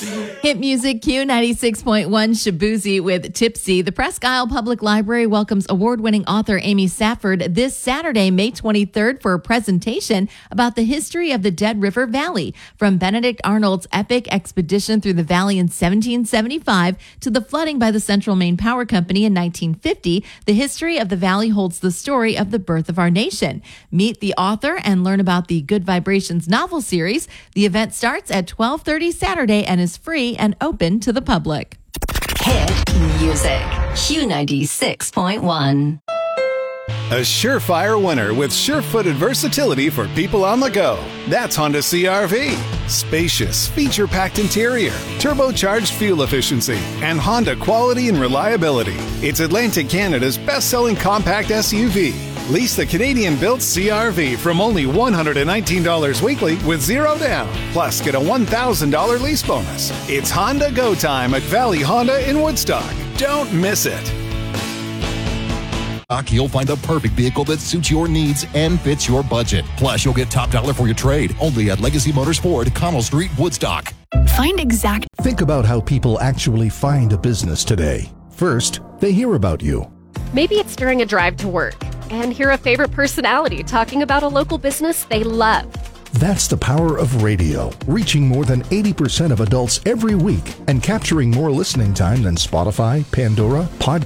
Hit music Q96.1 Shabuzi with Tipsy. The Presque Isle Public Library welcomes award-winning author Amy Safford this Saturday, May 23rd, for a presentation about the history of the Dead River Valley, from Benedict Arnold's epic expedition through the valley in 1775 to the flooding by the Central Maine Power Company in 1950. The history of the valley holds the story of the birth of our nation. Meet the author and learn about the Good Vibrations novel series. The event starts at 12:30 Saturday and is free and open to the public. Hit music Q96.1. A surefire winner with sure-footed versatility for people on the go. That's Honda CR-V. Spacious, feature-packed interior, turbocharged fuel efficiency, and Honda quality and reliability. It's Atlantic Canada's best-selling compact SUV. Lease the Canadian-built CR-V from only $119 weekly with zero down. Plus, get a $1,000 lease bonus. It's Honda Go Time at Valley Honda in Woodstock. Don't miss it. You'll find the perfect vehicle that suits your needs and fits your budget. Plus, you'll get top dollar for your trade. Only at Legacy Motors Ford, Connell Street, Woodstock. Think about how people actually find a business today. First, they hear about you. Maybe it's during a drive to work and hear a favorite personality talking about a local business they love. That's the power of radio, reaching more than 80% of adults every week and capturing more listening time than Spotify, Pandora, Podcast.